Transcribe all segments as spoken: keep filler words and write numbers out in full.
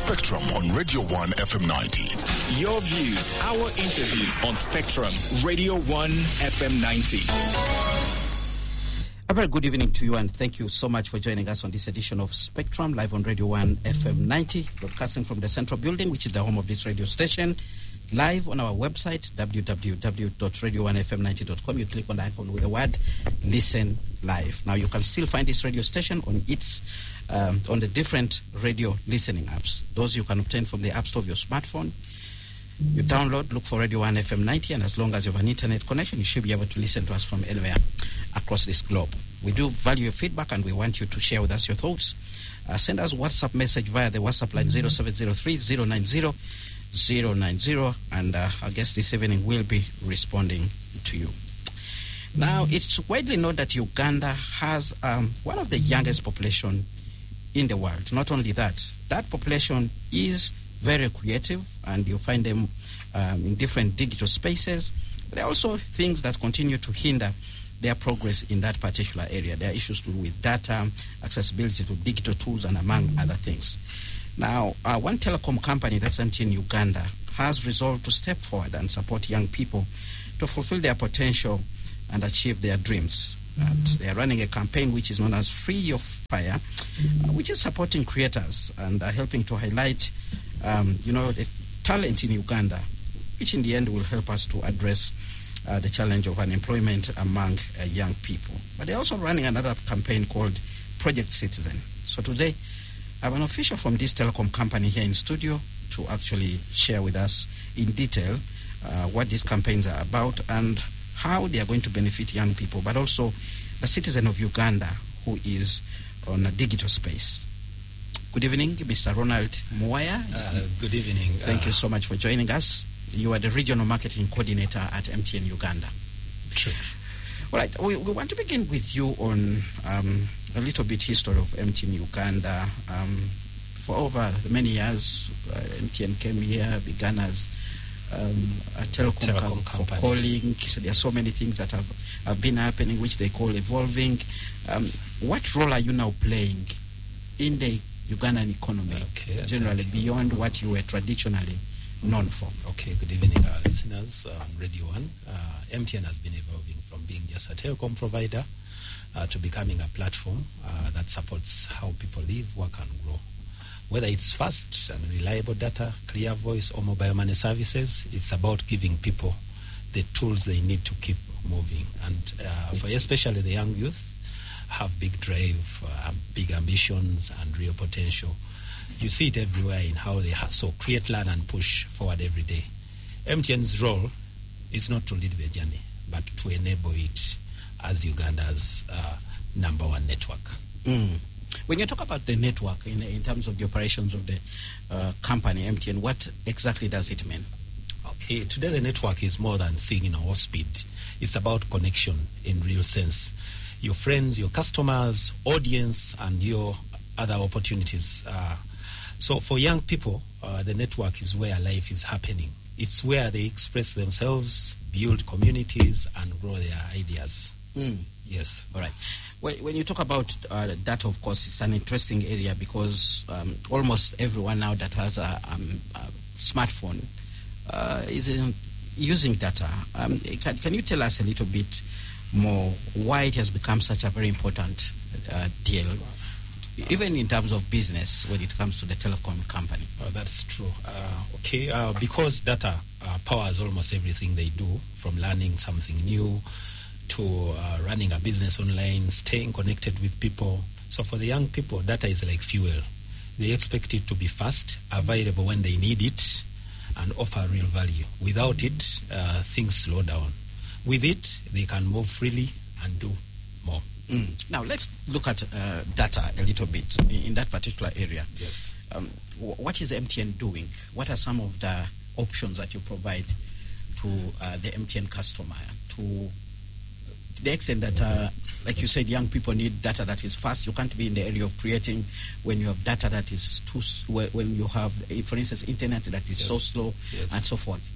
Spectrum on Radio one F M ninety. Your views, our interviews on Spectrum, Radio one F M ninety. A very good evening to you, and thank you so much for joining us on this edition of Spectrum, live on Radio one F M ninety, broadcasting from the Central Building, which is the home of this radio station. Live on our website, w w w dot radio one f m ninety dot com. You click on the icon with the word Listen Live. Now, you can still find this radio station on its um, on the different radio listening apps. Those you can obtain from the App Store of your smartphone. You download, look for Radio one F M ninety, and as long as you have an internet connection, you should be able to listen to us from anywhere across this globe. We do value your feedback, and we want you to share with us your thoughts. Uh, send us a WhatsApp message via the WhatsApp line zero seven zero three zero nine zero zero nine zero, and uh, I guess this evening we'll be responding to you. Now, it's widely known that Uganda has um, one of the youngest population in the world. Not only that, that population is very creative, and you find them um, in different digital spaces. There are also things that continue to hinder their progress in that particular area. There are issues to do with data, accessibility to digital tools, and among other things. Now, uh, one telecom company that's in Uganda has resolved to step forward and support young people to fulfill their potential and achieve their dreams. Mm-hmm. And they are running a campaign which is known as Free Your Fire, uh, which is supporting creators and uh, helping to highlight, um, you know, the talent in Uganda, which in the end will help us to address uh, the challenge of unemployment among uh, young people. But they're also running another campaign called Project Citizen. So today, I have an official from this telecom company here in studio to actually share with us in detail uh, what these campaigns are about and how they are going to benefit young people, but also the citizen of Uganda who is on a digital space. Good evening, Mister Ronald Muwaya. Uh, good evening. Thank uh, you so much for joining us. You are the regional marketing coordinator at M T N Uganda. True. All right, we, we want to begin with you on um, a little bit history of M T N Uganda. Um, for over many years, uh, M T N came here, began as um, a telecom, telecom com- company. for calling. So there are so many things that have, have been happening, which they call evolving. Um, what role are you now playing in the Ugandan economy, okay, generally, beyond what you were traditionally known for? Okay, good evening, our listeners on Radio one. Uh, M T N has been evolving from being just a telecom provider uh, to becoming a platform uh, that supports how people live, work, and grow. Whether it's fast and reliable data, clear voice, or mobile money services, it's about giving people the tools they need to keep moving. And uh, for especially the young youth, have big drive, uh, big ambitions, and real potential. You see it everywhere in how they ha- so create, learn, and push forward every day. M T N's role is not to lead the journey, but to enable it as Uganda's uh, number one network. Mm. When you talk about the network in, in terms of the operations of the uh, company M T N, what exactly does it mean? Okay, today the network is more than signal or speed. It's about connection in real sense. Your friends, your customers, audience, and your other opportunities. Uh, so for young people, uh, the network is where life is happening. It's where they express themselves, build communities, and grow their ideas. Mm. Yes. All right. Well, when you talk about uh, that, of course, it's an interesting area because um, almost everyone now that has a, um, a smartphone uh, is in, using data. Um, can, can you tell us a little bit more why it has become such a very important uh, deal, even in terms of business when it comes to the telecom company? Oh, that's true. Uh, okay, uh, because data uh, powers almost everything they do, from learning something new to uh, running a business online, staying connected with people. So for the young people, data is like fuel. They expect it to be fast, available when they need it, and offer real value. Without it, uh, things slow down. With it, they can move freely and do more. Mm. Now, let's look at uh, data a little bit in, in that particular area. Yes. Um, w- what is M T N doing? What are some of the options that you provide to uh, the M T N customer to the extent that, uh, like you said, young people need data that is fast? You can't be in the area of creating when you have data that is too, when you have, for instance, internet that is yes. so slow yes. and so forth. Mm.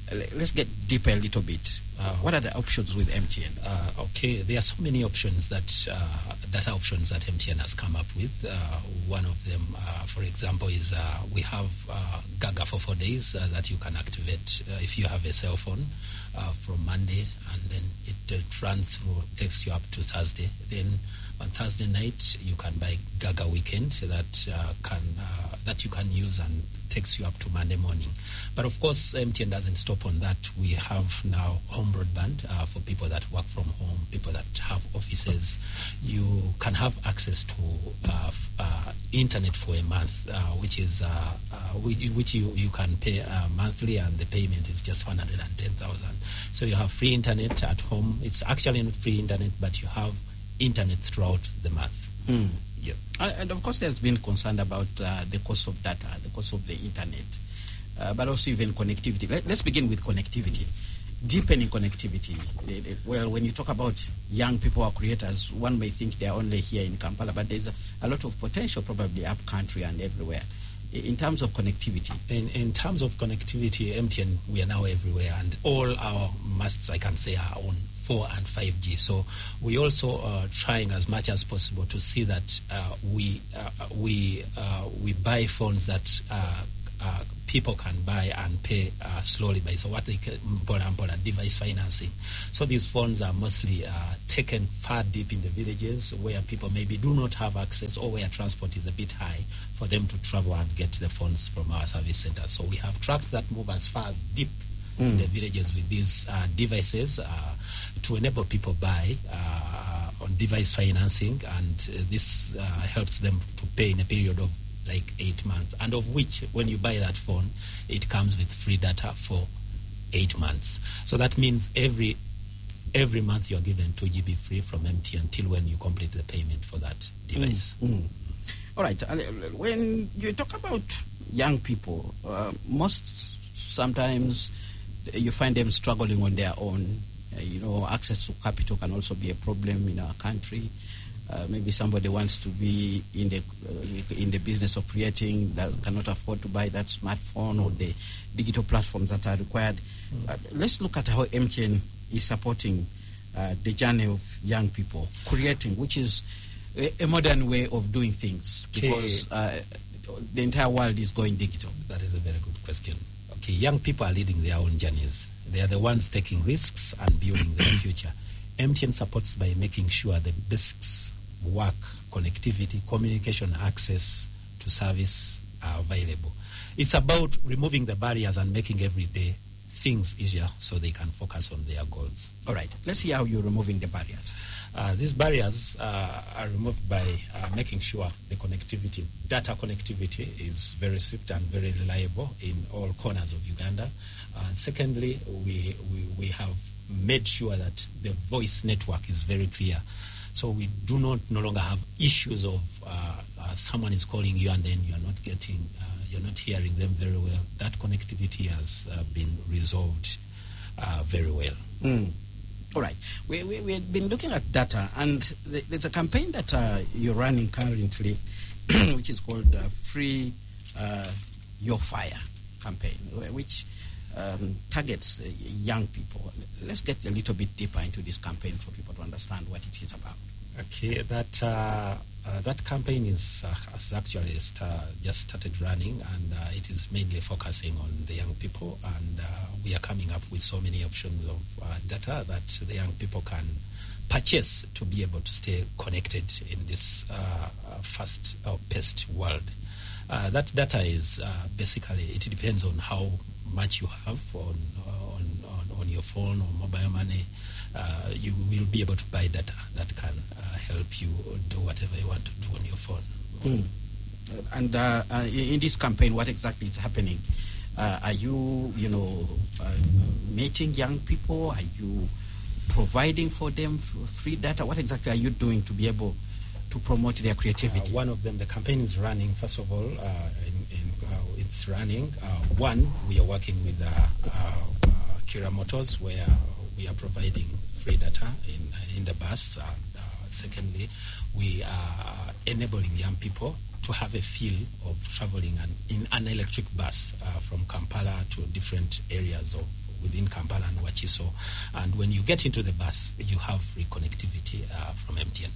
let's get deeper a little bit. Uh, what are the options with M T N? Uh, okay, there are so many options that uh, data options that M T N has come up with. Uh, one of them, uh, for example, is uh, we have uh, Gaga for four days uh, that you can activate uh, if you have a cell phone uh, from Monday, and then it uh, runs through, takes you up to Thursday. Then on Thursday night, you can buy Gaga Weekend that uh, can uh, that you can use and takes you up to Monday morning. But of course, M T N doesn't stop on that. We have now home broadband uh, for people that work from home, people that have offices. You can have access to uh, uh, internet for a month, uh, which is uh, uh, which, which you, you can pay uh, monthly, and the payment is just one hundred ten thousand. So you have free internet at home. It's actually not free internet, but you have internet throughout the month. Mm. Yeah. And of course, there's been concern about uh, the cost of data, the cost of the internet, uh, but also even connectivity. Let, let's begin with connectivity. Deepening connectivity. Well, when you talk about young people or creators, one may think they're only here in Kampala, but there's a, a lot of potential probably up country and everywhere. In terms of connectivity? In, in terms of connectivity, M T N, we are now everywhere, and all our masts, I can say, are on four and five G. So we also are trying as much as possible to see that uh, we uh, we uh, we buy phones that uh, uh, people can buy and pay uh, slowly by. So what they call device financing. So these phones are mostly uh, taken far deep in the villages where people maybe do not have access, or where transport is a bit high for them to travel and get the phones from our service centers. So we have trucks that move as far as deep mm. in the villages with these uh, devices uh, to enable people buy uh, on device financing, and uh, this uh, helps them to pay in a period of like eight months, and of which, when you buy that phone, it comes with free data for eight months. So that means every every month you're given two G B free from M T N until when you complete the payment for that device. Mm. Mm. All right. When you talk about young people, uh, most sometimes you find them struggling on their own. Uh, you know, access to capital can also be a problem in our country. Uh, maybe somebody wants to be in the uh, in the business of creating, that cannot afford to buy that smartphone or the digital platforms that are required. Mm. Uh, let's look at how M T N is supporting uh, the journey of young people creating, which is a, a modern way of doing things, because uh, the entire world is going digital. That is a very good question. Okay, young people are leading their own journeys. They are the ones taking risks and building their future. M T N supports by making sure the basics, work, connectivity, communication, access to service are available. It's about removing the barriers and making everyday things easier so they can focus on their goals. All right, let's see how you're removing the barriers. Uh, these barriers uh, are removed by uh, making sure the connectivity, data connectivity is very swift and very reliable in all corners of Uganda. Uh, and secondly, we, we, we have made sure that the voice network is very clear. So we do not no longer have issues of uh, uh, someone is calling you and then you're not getting, uh, you're not hearing them very well. That connectivity has uh, been resolved uh, very well. Mm. All right. We, we, we've been looking at data, and there's a campaign that uh, you're running currently, which is called uh, Free uh, Your Fire campaign, which um, targets uh, young people. Let's get a little bit deeper into this campaign for people to understand what it is about. Okay, that uh, uh, that campaign is uh, has actually st- just started running, and uh, it is mainly focusing on the young people, and uh, we are coming up with so many options of uh, data that the young people can purchase to be able to stay connected in this uh, fast uh, paced world. Uh, that data is uh, basically, it depends on how much you have on on, on, on your phone or mobile money. Uh, you will be able to buy data that can uh, help you do whatever you want to do on your phone. Mm. And uh, uh, in this campaign, what exactly is happening? Uh, are you, you know, uh, meeting young people? Are you providing for them free data? What exactly are you doing to be able to promote their creativity? Uh, one of them, the campaign is running. First of all, uh, in, in, uh, it's running. Uh, one, we are working with uh, uh, uh, Kira Motors, where we are providing free data in in the bus. Uh, uh, secondly, we are enabling young people to have a feel of traveling an, in an electric bus uh, from Kampala to different areas of within Kampala and Wachiso. And when you get into the bus, you have free connectivity uh, from M T N.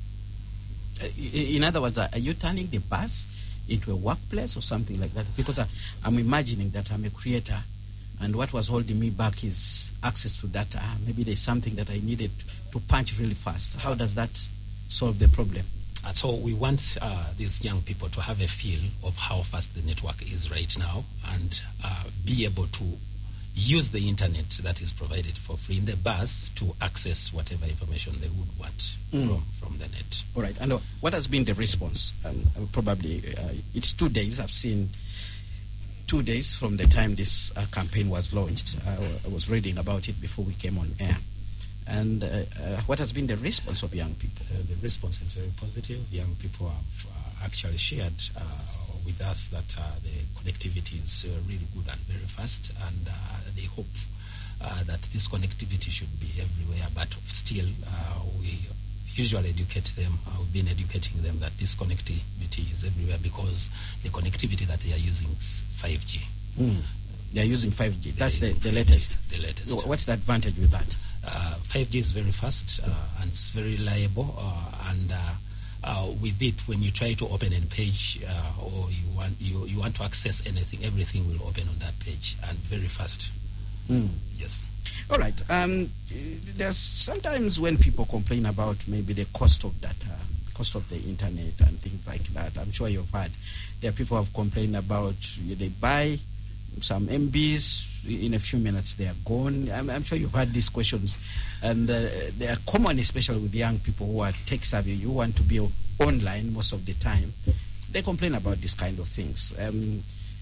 Uh, in other words, are you turning the bus into a workplace or something like that? Because I, I'm imagining that I'm a creator, and what was holding me back is access to data. Maybe there's something that I needed to punch really fast. How does that solve the problem? Uh, so we want uh, these young people to have a feel of how fast the network is right now, and uh, be able to use the internet that is provided for free in the bus to access whatever information they would want mm. from, from the net. All right. And uh, what has been the response? Um, probably uh, it's two days. I've seen two days from the time this uh, campaign was launched. Uh, I was reading about it before we came on air. And uh, uh, what has been the response of young people? Uh, the response is very positive. Young people have uh, actually shared uh, with us that uh, the connectivity is uh, really good and very fast, and uh, they hope uh, that this connectivity should be everywhere. But still, uh, we usually educate them. Uh, we've been educating them that this connectivity is everywhere because the connectivity that they are using is five G. Mm. They are using five G. That's the, the latest. The latest. What's the advantage with that? Uh, five G is very fast uh, and it's very reliable, uh, and uh, uh, with it, when you try to open a page uh, or you want you, you want to access anything, everything will open on that page and very fast. Mm. Yes. All right. Um, there's sometimes when people complain about maybe the cost of data, cost of the internet and things like that. I'm sure you've heard. There are people who have complained about they buy some M Bs. In a few minutes they are gone. I'm, I'm sure you've heard these questions, and uh, they are common, especially with young people who are tech savvy, who want to be online most of the time. They complain about these kind of things. Um,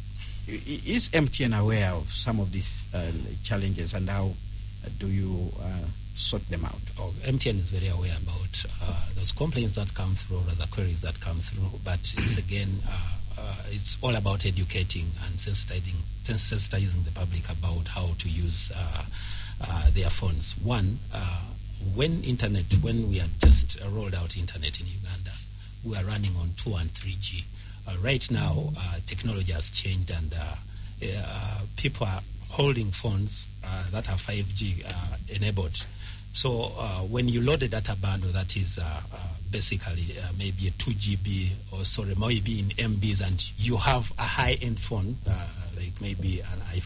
is M T N aware of some of these uh, challenges, and how do you uh, sort them out? Oh, M T N is very aware about uh, those complaints that come through or the queries that come through, but it's again uh, Uh, it's all about educating and sensitizing, sensitizing the public about how to use uh, uh, their phones. One, uh, when internet, when we had just uh, rolled out internet in Uganda, we are running on two and three G. Uh, right now, uh, technology has changed, and uh, uh, people are holding phones uh, that are five G uh, enabled. So uh, when you load a data bundle that is uh, uh, basically uh, maybe a two G B or sorry, maybe in M Bs, and you have a high-end phone, uh, like maybe an iPhone